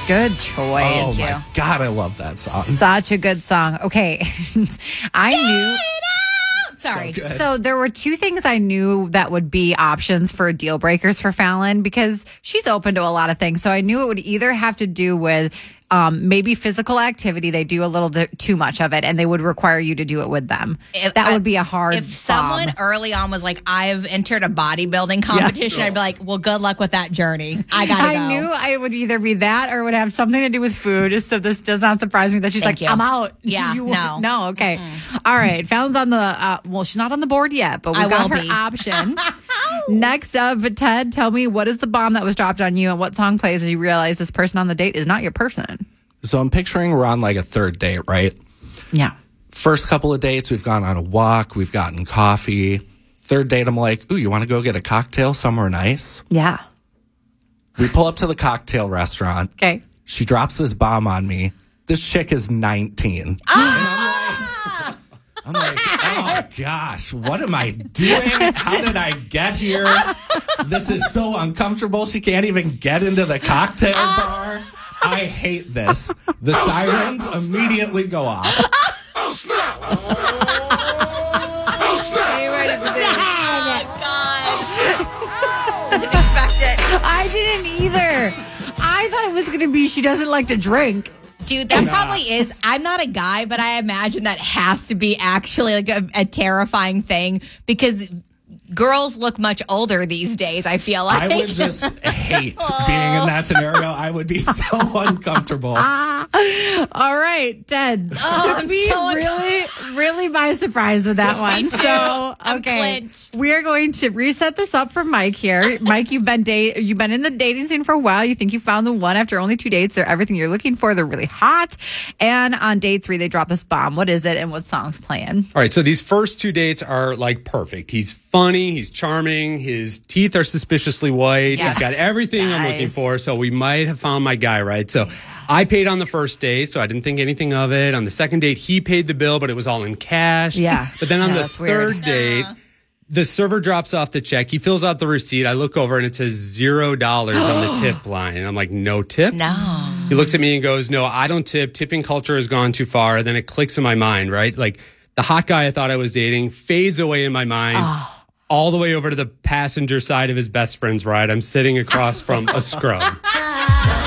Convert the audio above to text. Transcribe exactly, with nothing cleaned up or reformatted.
Good choice. Oh, my God, I love that song. Such a good song. Okay. I Get knew... it out! Sorry. So, So there were two things I knew that would be options for deal breakers for Fallon because she's open to a lot of things. So I knew it would either have to do with um, maybe physical activity. They do a little bit too much of it and they would require you to do it with them. If that I- would be a hard If someone bomb. early on was like, I've entered a bodybuilding competition, Yeah. I'd be like, well, good luck with that journey. I gotta I go. knew I would either be that or it would have something to do with food. So this does not surprise me that she's Thank like, you. I'm out. Yeah, You- no. No, okay. All right. Fallon's on the, uh, well, she's not on the board yet, but we I got will her be. option. Next up, Ted, tell me what is the bomb that was dropped on you and what song plays as you realize this person on the date is not your person? So I'm picturing we're on like a third date, right? Yeah. First couple of dates, we've gone on a walk, we've gotten coffee. Third date, I'm like, ooh, you want to go get a cocktail somewhere nice? Yeah. We pull up to the cocktail restaurant. Okay. She drops this bomb on me. This chick is nineteen. Ah! I'm like, oh gosh, what am I doing? How did I get here? This is so uncomfortable. She can't even get into the cocktail bar. I hate this. The sirens immediately go off. Oh, snap! Oh, God. Didn't expect it. I didn't either. I thought it was going to be she doesn't like to drink. Dude, that probably is. I'm not a guy, but I imagine that has to be actually like a, a terrifying thing because girls look much older these days, I feel like. I would just hate being in that scenario. I would be so uncomfortable. All right, Ted. Oh, Took I'm me so un- really, really by surprise with that one. So, I'm okay, clinched. we are going to reset this up for Mike here. Mike, you've been date, you've been in the dating scene for a while. You think you found the one after only two dates. They're everything you're looking for. They're really hot. And on date three, they drop this bomb. What is it, and what song's playing? All right, so these first two dates are like perfect. He's funny, he's charming, his teeth are suspiciously white. Yes. He's got everything I'm looking Nice. for. So we might have found my guy, right? So I paid on the first date, so I didn't think anything of it. On the second date, he paid the bill, but it was all in cash. Yeah. But then on Yeah, the that's weird. third date, the server drops off the check. He fills out the receipt. I look over and it says zero dollars on the tip line. And I'm like, no tip? No. He looks at me and goes, no, I don't tip. Tipping culture has gone too far. Then it clicks in my mind, right? Like the hot guy I thought I was dating fades away in my mind. All the way over to the passenger side of his best friend's ride. I'm sitting across from a scrub.